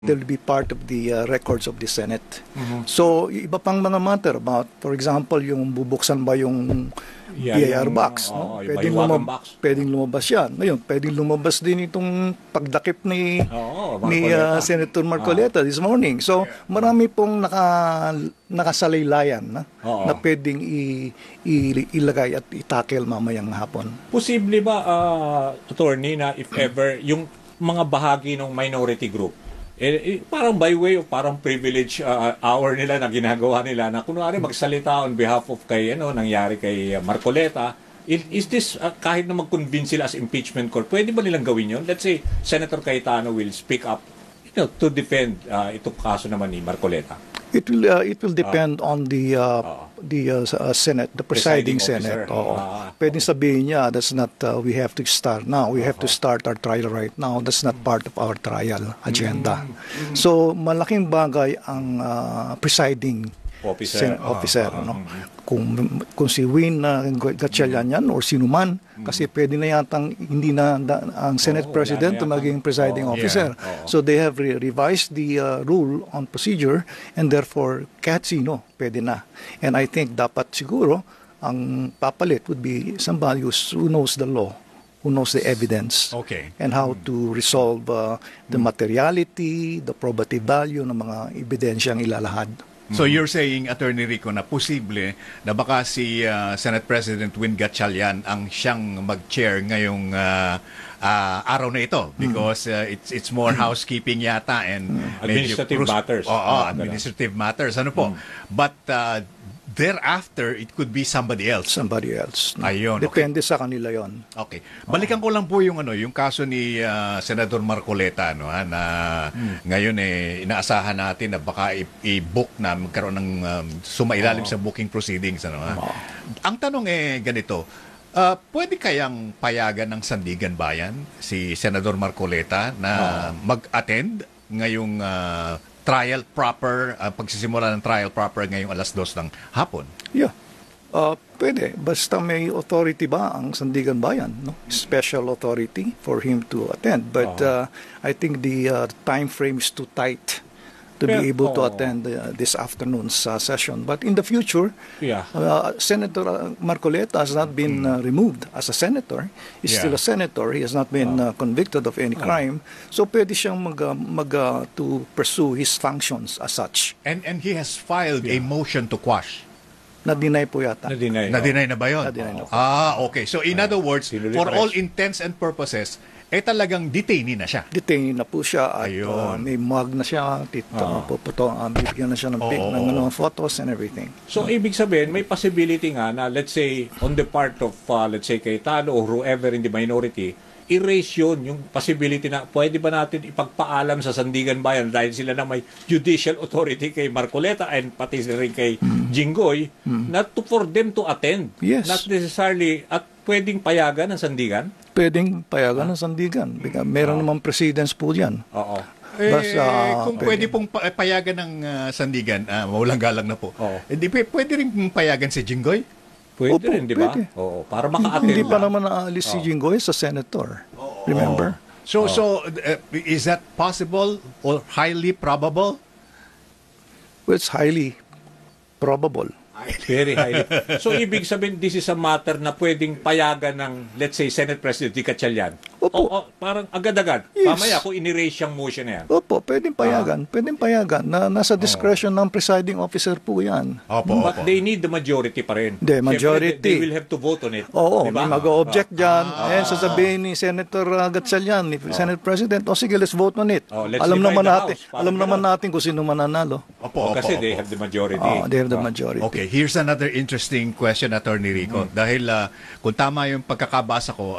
they'll be part of the records of the Senate. So, iba pang mga matter about, for example, yung bubuksan ba yung BIR box. No? Pwedeng lumabas yan. Ngayon, pwedeng lumabas din itong pagdakip ni Senator Marcoleta this morning. So, marami pong nakasalaylayan na pwedeng ilagay at itakel mamayang hapon. Posible ba, attorney, na if ever, yung mga bahagi ng minority group, parang by way of parang privilege hour nila na ginagawa nila na kunwari magsalita on behalf of nangyari kay Marcoleta, is this kahit na mag-convince sila as impeachment court, pwede ba nilang gawin yun? Let's say Senator Cayetano will speak up to defend itong kaso naman ni Marcoleta. It will depend on the Senate, the presiding Senate. Pwedeng sabihin niya, that's not, we have to start now. We have to start our trial right now. That's not part of our trial agenda. So, malaking bagay ang presiding officer. Kung si Win Gatchalian yan or sino man, kasi pwede na yatang hindi na ang Senate President maging presiding officer. So they have revised the rule on procedure and therefore kahit sino pwede na. And I think dapat siguro ang papalit would be somebody who knows the law, who knows the evidence, and how to resolve the materiality, the probative value ng mga ebidensyang ilalahad. So you're saying, Attorney Rico, na posible na baka si Senate President Win Gatchalian ang siyang mag-chair ngayong araw na ito because it's more housekeeping yata and administrative matters. Administrative matters. Ano po? But thereafter, it could be somebody else. Somebody else. Ayun. Depende sa kanila yon. Okay. Balikan ko lang po yung kaso ni Senador Marcoleta na ngayon inaasahan natin na baka i-book na magkaroon ng sumailalim sa booking proceedings Ang tanong ganito, pwede kayang payagan ng Sandigan Bayan si Senador Marcoleta na mag-attend ngayong trial proper, pagsisimula ng trial proper ngayong 2:00 ng hapon? Yeah. Pwede. Basta may authority ba ang Sandigan Bayan, no? Special authority for him to attend. But I think the time frame is too tight to be able to attend this afternoon's session. But in the future, Senator Marcoleta has not been removed as a senator. He's still a senator. He has not been convicted of any crime. So pwede siyang to pursue his functions as such. And he has filed a motion to quash. Na-deny po yata. Na-deny na ba yun? Na-deny na. Okay. So in other words, for all intents and purposes, talagang detainee na siya. Detainee na po siya at may mug na siya, bibigyan na siya ng ng photos and everything. So, ibig sabihin, may possibility nga na, let's say, on the part of, let's say, Cayetano or whoever in the minority, erase yun, yung possibility na pwede ba natin ipagpaalam sa Sandigan Bayan dahil sila na may judicial authority kay Marcoleta and pati rin kay Jinggoy, not for them to attend. Yes. Not necessarily, at pwedeng payagan ng Sandigan? Pwedeng payagan ng Sandigan. Meron namang precedence po yan. Kung pwede pong payagan ng Sandigan, walang galang na po. Hindi pwede rin payagan si Jinggoy? Pwede rin, di ba? Para maka-attend. Hindi pa naman naalis si Jinggoy sa senator. Remember? So is that possible or highly probable? Well, it's highly probable. Very highly. So, ibig sabihin, this is a matter na pwedeng payagan ng, let's say, Senate President Gatchalian. Opo. Parang agad-agad. Yes. Mamaya, kung inirase yung motion na yan. Opo, pwedeng payagan. Pwedeng payagan. Nasa discretion ng presiding officer po yan. But they need the majority pa rin. The majority. They will have to vote on it. Oo, diba? May mag-object dyan. Sasabihin ni Senator Gatchalian, ni Senate President, sige, let's vote on it. Alam naman natin kung sino mananalo. Kasi they have the majority. They have the majority. Okay, here's another interesting question, Attorney Rico. Dahil kung tama yung pagkakabasa ko,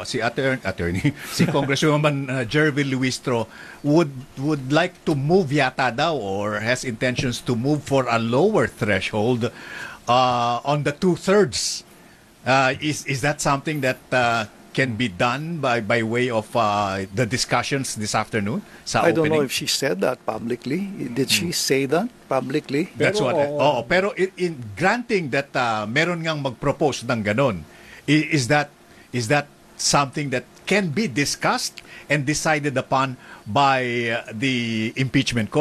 si Congresswoman Jervil Luistro would like to move yata daw or has intentions to move for a lower threshold on the 2/3. Is that something that can be done by way of the discussions this afternoon sa opening? I don't know if she said that publicly. Did she say that publicly? That's what. Pero in granting that meron ngang mag-propose ng ganon, is that something that can be discussed and decided upon by the impeachment court.